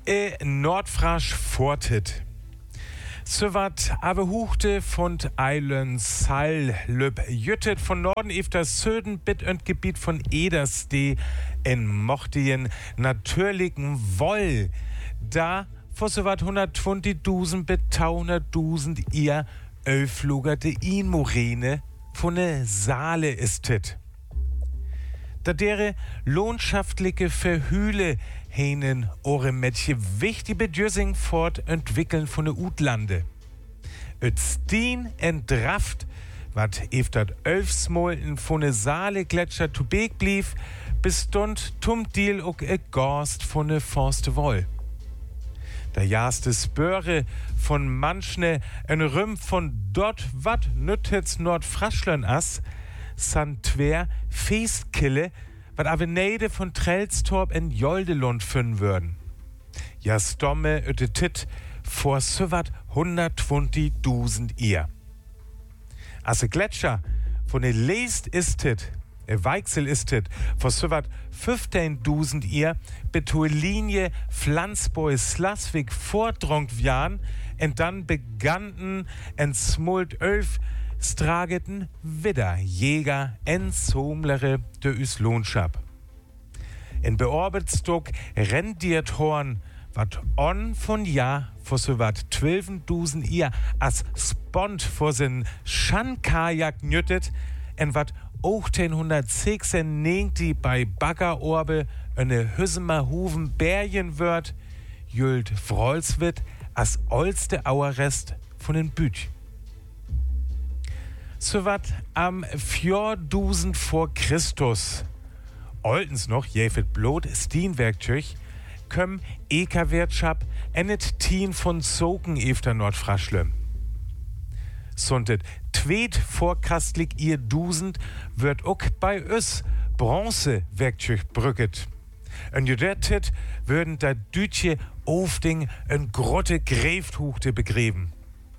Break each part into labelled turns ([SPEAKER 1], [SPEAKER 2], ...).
[SPEAKER 1] Nordfrasch fortet. So wat aber huchte von Eilen Sall löb jüttet von Norden efter Söden bit und Gebiet von Edersdee in mochtien natürlichen Woll. Da vor so wat 120.000 bis 200.000 ihr öflugerte Inmorene von ne Saale istet. Da dere lohnschaftliche Verhühle hänen ore Mädchen wichtige Bedürfing fort entwickeln von ne Utlande. Et Steen entraft, wat eftat Ölfsmolten von ne Saale Gletscher zu Beek blieb, bis stund tum Deal ook e Gorst von ne Forste Woll. Da jaste Spöre von manchne en Rüm von dort wat nüttet's Nordfraschlern ass, san twer Feestkille, wat Avenede von Trellstorp en Joldelund fünn würden. Ja stomme ötetit vor so wat 120.000 ihr. Asse Gletscher von e Leest istet, Weichsel istet, vor so wat 15.000 ihr, betue Linie Pflanzboi Slasvik vordrongt wjan, en dann begannten en smult 11 strageten wieder Jäger en Somlere de Üslohnschap. In Beorbitstock rendiert Horn, wat on von Jahr vor so wat 12.000 ihr as Spont vor sin Schankajak nüttet, en wat 1896 bei Baggerorbe eine Hüssemer Huven Bergen wird, jült Frolswit as olste Auerrest von den Büch. So wat am 4000 vor Christus, oltens noch, jäfet blot Stienwerktöch, kömm Eka-Wirtschap ennet Tien von Soken efter Nordfraschle. Sontet tweet vorkastlich ihr Dusend wird ook bei ös Bronze-Werktöch brücket. En judettet würden da Dütje Ofding en grotte Gräfthuchte begräben.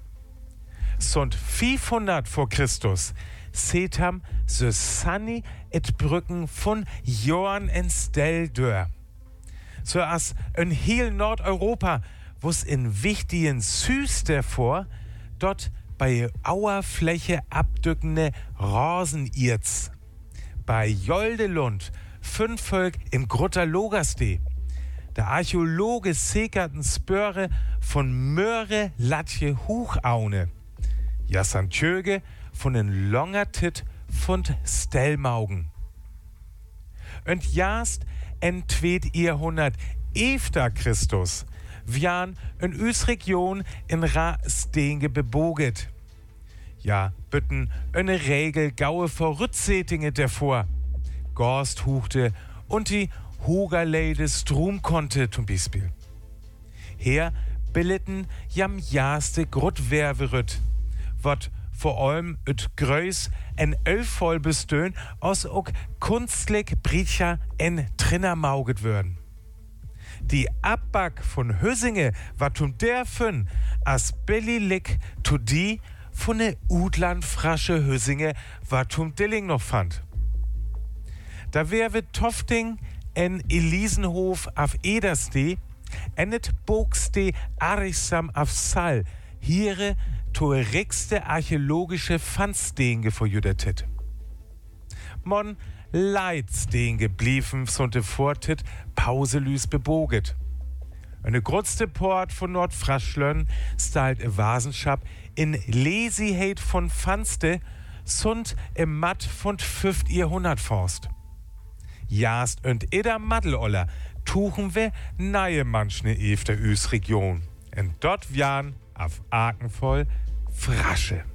[SPEAKER 1] Sond 500 vor Christus setam so Sunny et Brücken von Jorn en Steldör. So as en heel Nordeuropa, wo's in wichtigen Süß davor, dort bei Auerfläche abdückende Rosenirz. Bei Joldelund, 5 Völk im Grutter Logerstee. Der Archäologe sekerten Spöre von Möhre Latje Huchaune. Jassan Tjöge von den Longertit von Stellmaugen. Und jast entweht ihr 100 efter Christus, wjan in Üsregion in Ra-Stenge beboget. Ja, bütten eine Regel gaue Vorrützetinge davor. Gorst huchte und die Hugerleide Strum konnte zum Beispiel. Her billeten jam jaste Grutwerverüt, wat vor allem üt Größ en Ölvoll bestön aus ook kunstlich Bricher en Trinnermauget würden. Die Abback von Hüssinge wat tum der fün as billig to die von ne Udlandfrasche Hüssinge wat tum Dilling noch fand. Da wär Tofting en Elisenhof auf Edersdee ennet Bogstee Arisam auf Sall hiere toerigste archäologische Pfandstenge vorjüdertet. Mon Leitstenge bliefen sonte vortit pauselüs beboget. Eine grutste Port von Nordfraschlön stalt e Vasenschap in Lesiheit von Pfandste sunt im Matt von 5 Jahrhundert Forst. Jast und eder Maddeloller tuchen wir neue manchne efter Üs Region. Und dort wjan auf Akenvoll Frasche.